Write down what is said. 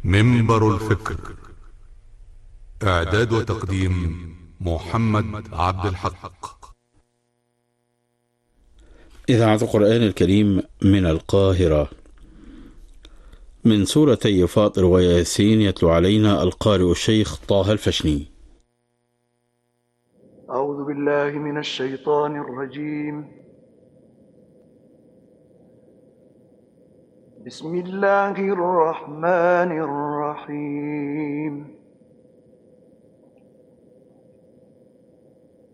منبر الفكر. إعداد وتقديم محمد عبد الحق. إذاعة القرآن الكريم من القاهرة، من سورتي فاطر وياسين، يتلو علينا القارئ الشيخ طه الفشني. أعوذ بالله من الشيطان الرجيم. بسم الله الرحمن الرحيم.